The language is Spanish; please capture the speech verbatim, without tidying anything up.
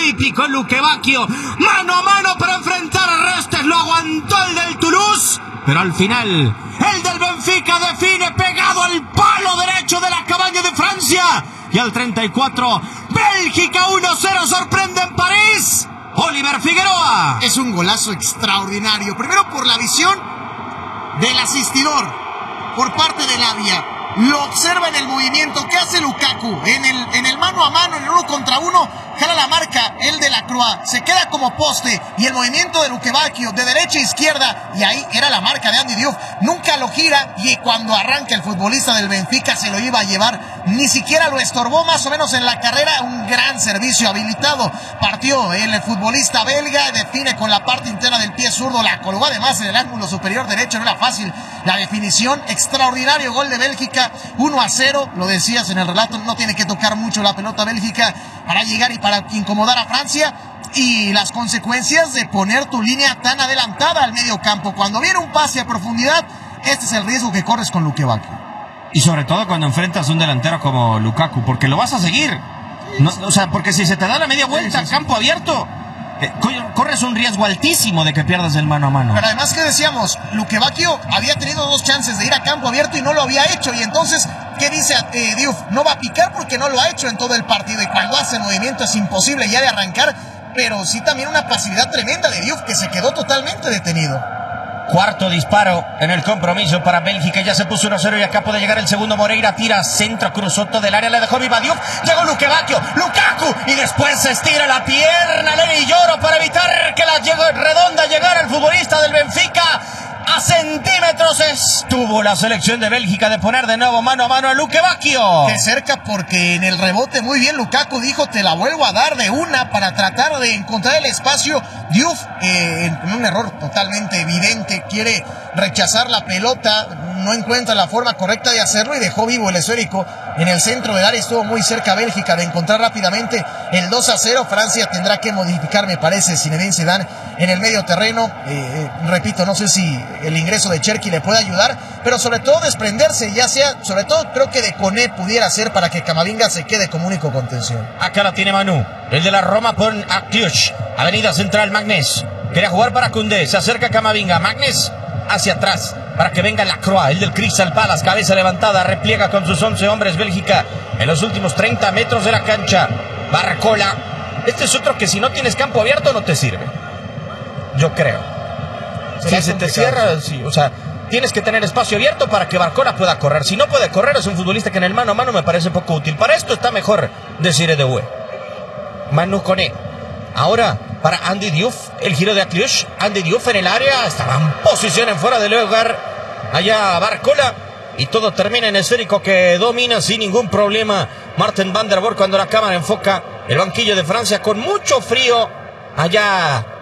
típico Luque Bacchio, mano a mano para enfrentar a Restes, lo aguantó el del Toulouse, pero al final el del Benfica define pegado al palo derecho de la cabaña de Francia, y al treinta y cuatro, Bélgica uno cero sorprende en París. Oliver Figueroa. Es un golazo extraordinario, primero por la visión del asistidor por parte de Lavia. Lo observa en el movimiento que hace Lukaku en el, en el mano a mano, en el uno contra uno, jala la marca, el de la Croix, se queda como poste, y el movimiento de Luque Bacchio de derecha a izquierda, y ahí era la marca de Andy Diouf, nunca lo gira, y cuando arranca el futbolista del Benfica se lo iba a llevar, ni siquiera lo estorbó, más o menos en la carrera, un gran servicio habilitado, partió el futbolista belga, define con la parte interna del pie zurdo, la colgó además en el ángulo superior derecho, no era fácil la definición, extraordinario gol de Bélgica, uno a cero, lo decías en el relato, no tiene que tocar mucho la pelota Bélgica para llegar y para incomodar a Francia, y las consecuencias de poner tu línea tan adelantada al medio campo. Cuando viene un pase a profundidad, este es el riesgo que corres con Luque Bacchio. Y sobre todo cuando enfrentas a un delantero como Lukaku, porque lo vas a seguir. No, o sea, porque si se te da la media vuelta, sí, sí, sí. campo abierto, eh, corres un riesgo altísimo de que pierdas el mano a mano. Pero además, que decíamos, Luque Bacchio había tenido dos chances de ir a campo abierto y no lo había hecho, y entonces, ¿qué dice eh, Diouf? No va a picar porque no lo ha hecho en todo el partido, y cuando hace el movimiento es imposible ya de arrancar, pero sí también una pasividad tremenda de Diouf, que se quedó totalmente detenido. Cuarto disparo en el compromiso para Bélgica, ya se puso uno cero y acá puede llegar el segundo. Moreira tira, centro, cruzó todo del área, le dejó viva Diouf, llegó Luque Bacchio, Lukaku, y después se estira la pierna, Lenny Yoro, para evitar que la llegó redonda llegara el futbolista del Benfica. A centímetros estuvo la selección de Bélgica de poner de nuevo mano a mano a Luque Bacchio. Que cerca, porque en el rebote muy bien Lukaku dijo, te la vuelvo a dar de una, para tratar de encontrar el espacio. Diouf, eh, en un error totalmente evidente, quiere rechazar la pelota, no encuentra la forma correcta de hacerlo y dejó vivo el esférico en el centro del área. Estuvo muy cerca Bélgica de encontrar rápidamente el dos a cero. Francia tendrá que modificar, me parece, Zinedine Zidane en el medio terreno. Eh, repito, no sé si el ingreso de Cherki le puede ayudar, pero sobre todo desprenderse, ya sea, sobre todo creo que de Koné pudiera ser, para que Camavinga se quede como único contención. Acá la tiene Manu, el de la Roma por Akliush, avenida central. Magnes quería jugar para Koundé, se acerca Camavinga, Magnes hacia atrás para que venga la Croix, el del Crystal Palace, cabeza levantada, repliega con sus once hombres Bélgica en los últimos treinta metros de la cancha. Barcola, este es otro que si no tienes campo abierto no te sirve, yo creo. Si se te cierra, sí, o sea, tienes que tener espacio abierto para que Barcola pueda correr. Si no puede correr, es un futbolista que en el mano a mano me parece poco útil. Para esto está mejor decir Edoué. Manu Koné. Ahora para Andy Diouf, el giro de Akliush. Andy Diouf en el área, estaba en posición en fuera de lugar. Allá Barcola, y todo termina en esférico que domina sin ningún problema Martin van der Borch cuando la cámara enfoca el banquillo de Francia con mucho frío allá